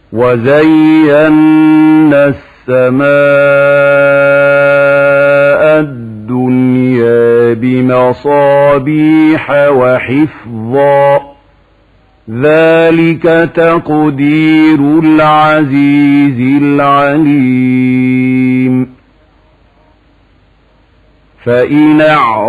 وزينا السماء الدنيا بمصابيح وحفظا ذلك تقدير العزيز العليم فإن